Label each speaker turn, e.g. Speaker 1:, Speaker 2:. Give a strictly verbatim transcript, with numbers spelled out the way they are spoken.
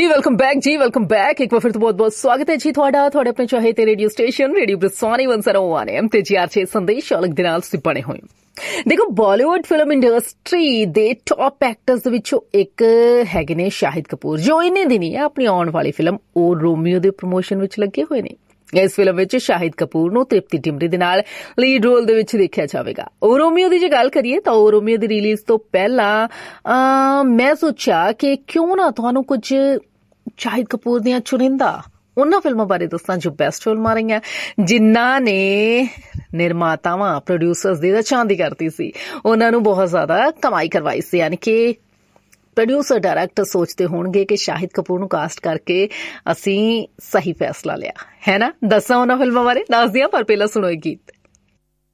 Speaker 1: जी welcome back जी welcome back एक बार फिर तो बहुत बहुत स्वागत है जी ਤੁਹਾਡਾ ਤੁਹਾਡੇ ਆਪਣੇ ਚਾਹੇ ਤੇ radio station radio ਬ੍ਰਿਸਵਾਨੀ one oh one M ਤੇ ਜੀ ਆਰਚੇ ਸੰਦੇਸ਼ ਔਲਖ ਦੇ ਨਾਲ ਤੁਸੀਂ ਬਣੇ ਹੋਏ ਦੇਖੋ ਬਾਲੀਵੁੱਡ ਫਿਲਮ ਇੰਡਸਟਰੀ ਦੇ ਟੌਪ ਐਕਟਰਸ ਦੇ ਵਿੱਚੋਂ ਇੱਕ ਹੈਗੇ ਨੇ ਸ਼ਾਹਿਦ ਕਪੂਰ ਜੋ ਇਹਨੇ ਦਿਨੀ ਆਪਣੀ ਆਉਣ ਵਾਲੀ ਫਿਲਮ ਉਹ ਰੋਮੀਓ ਦੇ ਪ੍ਰਮੋਸ਼ਨ ਵਿੱਚ ਲੱਗੇ ਹੋਏ ਨੇ। ਇਸ ਫਿਲਮ ਵਿੱਚ ਸ਼ਾਹਿਦ ਕਪੂਰ ਨੂੰ ਤ੍ਰਿਪਤੀ ਡਿਮਰੀ ਦੇ ਨਾਲ ਲੀਡ ਰੋਲ ਦੇ ਵਿੱਚ ਦੇਖਿਆ ਜਾਵੇਗਾ। ਉਹ ਰੋਮੀਓ ਦੀ ਜੇ ਗੱਲ ਕਰੀਏ ਤਾਂ ਉਹ ਰੋਮੀਓ ਦੀ ਰਿਲੀਜ਼ ਤੋਂ ਪਹਿਲਾਂ ਮੈਂ ਸੋਚਿਆ ਕਿ ਕਿਉਂ ਨਾ ਤੁਹਾਨੂੰ ਕੁਝ ਸ਼ਾਹਿਦ ਕਪੂਰ ਦੀਆਂ ਚੁਣਿੰਦਾ ਉਹਨਾਂ ਫਿਲਮਾਂ ਬਾਰੇ ਦੱਸਾਂ ਜੋ ਬੈਸਟ ਫਿਲਮਾਂ ਰਹੀਆਂ ਜਿਨ੍ਹਾਂ ਨੇ ਨਿਰਮਾਤਾਵਾਂ ਪ੍ਰੋਡਿਊਸਰਸ ਦੀ ਤਾਂ ਚਾਂਦੀ ਕਰਤੀ ਸੀ, ਉਹਨਾਂ ਨੂੰ ਬਹੁਤ ਜ਼ਿਆਦਾ ਕਮਾਈ ਕਰਵਾਈ ਸੀ। ਯਾਨੀ ਕਿ ਪ੍ਰੋਡਿਊਸਰ ਡਾਇਰੈਕਟਰ ਸੋਚਦੇ ਹੋਣਗੇ ਕਿ ਸ਼ਾਹਿਦ ਕਪੂਰ ਨੂੰ ਕਾਸਟ ਕਰਕੇ ਅਸੀਂ ਸਹੀ ਫੈਸਲਾ ਲਿਆ ਹੈ ਨਾ। ਦੱਸਾਂ ਉਹਨਾਂ ਫਿਲਮਾਂ ਬਾਰੇ ਦੱਸਦੀ ਹਾਂ, ਪਰ ਪਹਿਲਾਂ ਸੁਣੋ ਇਹ ਗੀਤ।